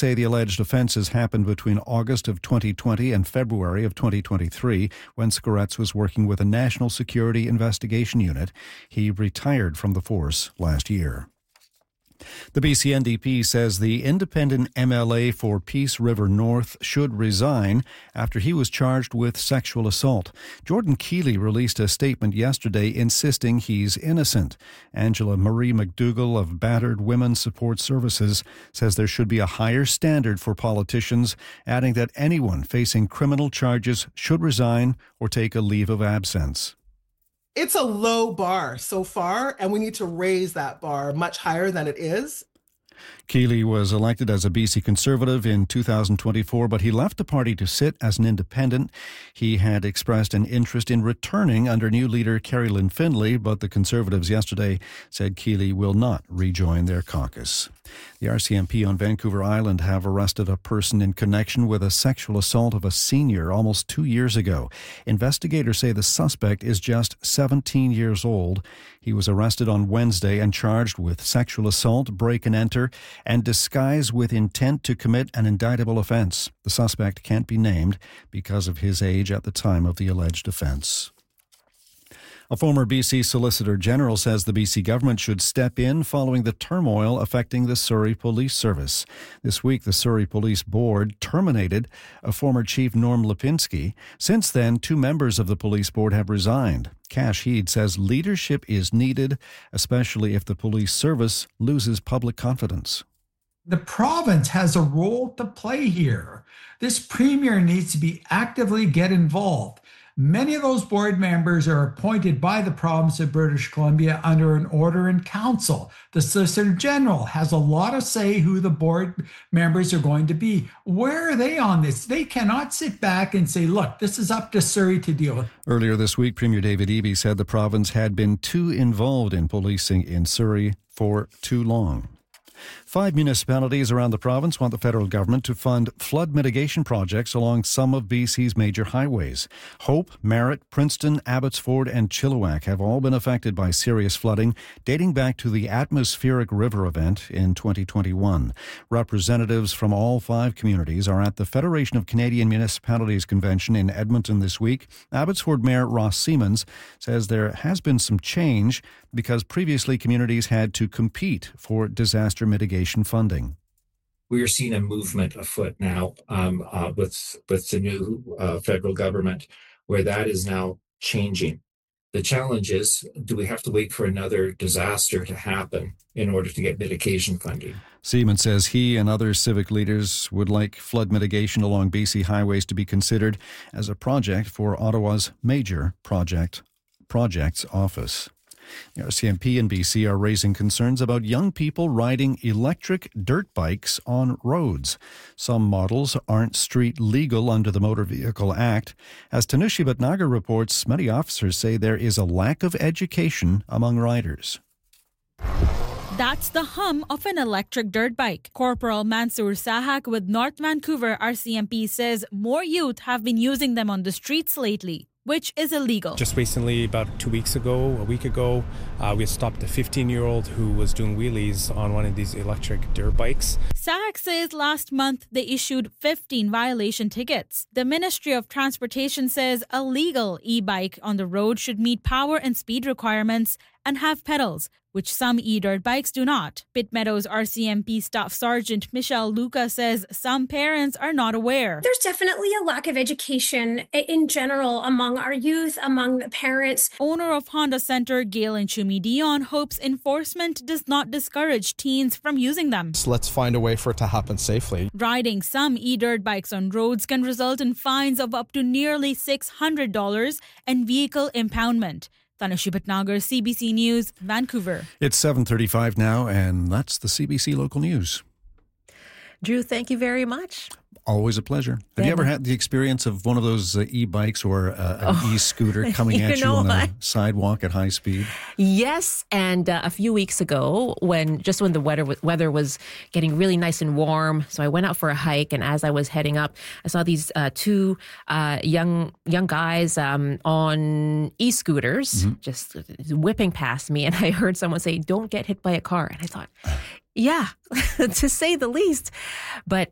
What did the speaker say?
say the alleged offences happened between August of 2020 and February of 2023, when Skoretz was working with a National Security Investigation Unit. He retired from the force last year. The BC NDP says the independent MLA for Peace River North should resign after he was charged with sexual assault. Jordan Keeley released a statement yesterday insisting he's innocent. Angela Marie McDougall of Battered Women's Support Services says there should be a higher standard for politicians, adding that anyone facing criminal charges should resign or take a leave of absence. It's a low bar so far, and we need to raise that bar much higher than it is. Keeley was elected as a BC Conservative in 2024, but he left the party to sit as an independent. He had expressed an interest in returning under new leader Kerry Lynn Findlay, but the Conservatives yesterday said Keeley will not rejoin their caucus. The RCMP on Vancouver Island have arrested a person in connection with a sexual assault of a senior almost 2 years ago. Investigators say the suspect is just 17 years old. He was arrested on Wednesday and charged with sexual assault, break and enter, and disguise with intent to commit an indictable offence. The suspect can't be named because of his age at the time of the alleged offence. A former BC Solicitor General says the BC government should step in following the turmoil affecting the Surrey Police Service. This week, the Surrey Police Board terminated a former Chief Norm Lipinski. Since then, 2 members of the police board have resigned. Cash Heed says leadership is needed, especially if the police service loses public confidence. The province has a role to play here. This premier needs to be actively get involved. Many of those board members are appointed by the province of British Columbia under an order in council. The Solicitor General has a lot of say who the board members are going to be. Where are they on this? They cannot sit back and say, look, this is up to Surrey to deal with. Earlier this week, Premier David Eby said the province had been too involved in policing in Surrey for too long. 5 municipalities around the province want the federal government to fund flood mitigation projects along some of BC's major highways. Hope, Merritt, Princeton, Abbotsford and Chilliwack have all been affected by serious flooding dating back to the Atmospheric River event in 2021. Representatives from all 5 communities are at the Federation of Canadian Municipalities Convention in Edmonton this week. Abbotsford Mayor Ross Siemens says there has been some change because previously communities had to compete for disaster mitigation funding. We are seeing a movement afoot now with the new federal government where that is now changing. The challenge is, do we have to wait for another disaster to happen in order to get mitigation funding? Siemens says he and other civic leaders would like flood mitigation along BC highways to be considered as a project for Ottawa's major projects office. The RCMP and BC are raising concerns about young people riding electric dirt bikes on roads. Some models aren't street legal under the Motor Vehicle Act. As Tanushi Bhatnagar reports, many officers say there is a lack of education among riders. That's the hum of an electric dirt bike. Corporal Mansoor Sahak with North Vancouver RCMP says more youth have been using them on the streets lately, which is illegal. Just recently, about a week ago, we stopped a 15-year-old who was doing wheelies on one of these electric dirt bikes. Sahak says last month they issued 15 violation tickets. The Ministry of Transportation says a legal e-bike on the road should meet power and speed requirements and have pedals, which some e-dirt bikes do not. Pitt Meadows RCMP Staff Sergeant Michelle Luca says some parents are not aware. There's definitely a lack of education in general among our youth, among the parents. Owner of Honda Center, Gail and Chumi Dion, hopes enforcement does not discourage teens from using them. So let's find a way for it to happen safely. Riding some e-dirt bikes on roads can result in fines of up to nearly $600 and vehicle impoundment. Tanushi Bhatnagar, CBC News, Vancouver. It's 7:35 now, and that's the CBC Local News. Drew, thank you very much. Always a pleasure. Have you ever had the experience of one of those e-bikes or an e-scooter coming at you on a sidewalk at high speed? Yes, and a few weeks ago, when the weather was getting really nice and warm, so I went out for a hike, and as I was heading up, I saw these 2 young guys on e-scooters just whipping past me, and I heard someone say, "Don't get hit by a car," and I thought, yeah, to say the least. But